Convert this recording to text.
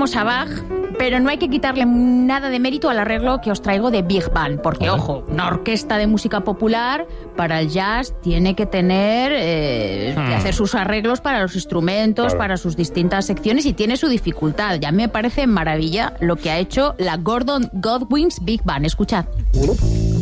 tenemos a Bach, pero no hay que quitarle nada de mérito al arreglo que os traigo de Big Band, porque, ojo, una orquesta de música popular para el jazz tiene que tener, que hacer sus arreglos para los instrumentos, para sus distintas secciones, y tiene su dificultad. Ya me parece maravilla lo que ha hecho la Gordon Godwin's Big Band. Escuchad.